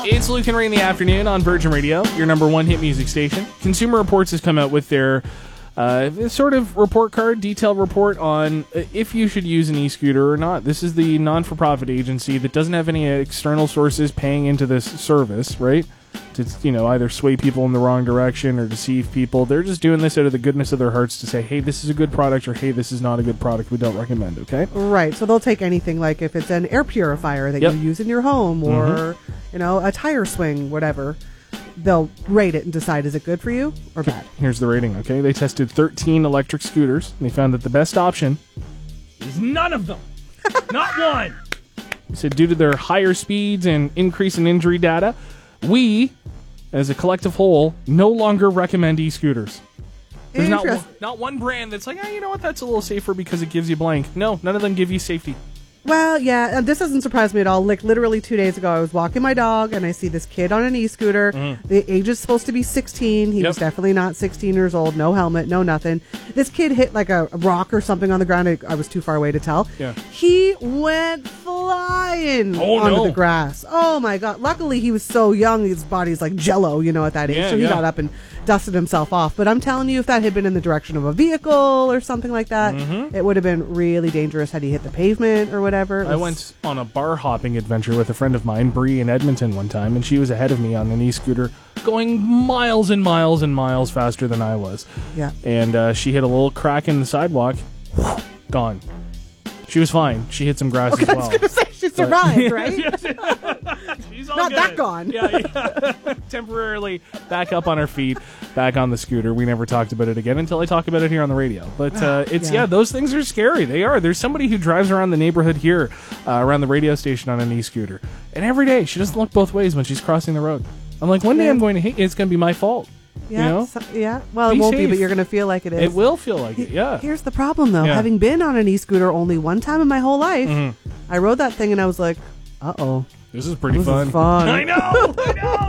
It's Luke and Ray in the afternoon on Virgin Radio, your number one hit music station. Consumer Reports has come out with their sort of report card, detailed report on if you should use an e-scooter or not. This is the non-for-profit agency that doesn't have any external sources paying into this service, right? To, either sway people in the wrong direction or deceive people. They're just doing this out of the goodness of their hearts to say, hey, this is a good product, or hey, this is not a good product. We don't recommend, okay? Right. So they'll take anything, like if it's an air purifier that you use in your home, or, a tire swing, whatever. They'll rate it and decide, is it good for you or bad? Here's the rating, okay? They tested 13 electric scooters, and they found that the best option is none of them. Not one. They said due to their higher speeds and increase in injury data, we, as a collective whole, no longer recommend e-scooters. There's not one brand that's like, you know what, that's a little safer because it gives you blank. No, none of them give you safety. Well, yeah, this doesn't surprise me at all. Like, literally 2 days ago, I was walking my dog, and I see this kid on an e-scooter. The age is supposed to be 16. He was definitely not 16 years old. No helmet, no nothing. This kid hit, like, a rock or something on the ground. I was too far away to tell. Yeah. He went flying onto the grass. Oh, my God. Luckily, he was so young, his body's like Jell-O, at that age. So he got up and dusted himself off. But I'm telling you, if that had been in the direction of a vehicle or something like that, it would have been really dangerous had he hit the pavement or whatever. I went on a bar hopping adventure with a friend of mine, Bree, in Edmonton one time, and she was ahead of me on an e-scooter going miles and miles and miles faster than I was. Yeah. And she hit a little crack in the sidewalk. Gone. She was fine. She hit some grass as well. I was going to say, she survived, right? She's all not good. that gone. Yeah. Temporarily back up on her feet, back on the scooter. We never talked about it again until I talk about it here on the radio. But those things are scary. They are. There's somebody who drives around the neighborhood here, around the radio station on an e-scooter. And every day, she doesn't look both ways when she's crossing the road. I'm like, one day I'm going to hit you. It's going to be my fault. Yeah, well, it won't be, but you're going to feel like it is. It will feel like it, yeah. Here's the problem, though. Having been on an e-scooter only one time in my whole life, I rode that thing and I was like, uh-oh. This is pretty fun. Is fun. I know!